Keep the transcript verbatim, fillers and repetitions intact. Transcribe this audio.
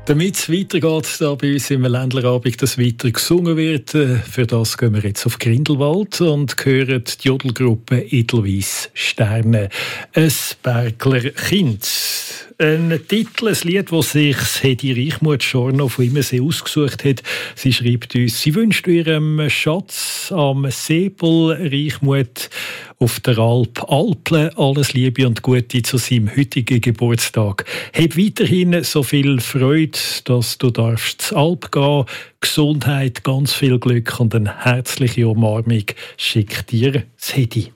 Damit es weitergeht, da bei uns im Ländlerabend, dass weiter gesungen wird, äh, für das gehen wir jetzt auf Grindelwald und hören die Jodelgruppe Edelweiss Sterne. Ein Bergler Kind. Ein Titel, ein Lied, das sich Hedi Reichmuth Schorno von Immersee ausgesucht hat. Sie schreibt uns, sie wünscht ihrem Schatz am Säbel Reichmuth auf der Alp Alple alles Liebe und Gute zu seinem heutigen Geburtstag. Hab weiterhin so viel Freude, dass du darfst zur Alp gehen. Gesundheit, ganz viel Glück und eine herzliche Umarmung schickt dir das Hedi.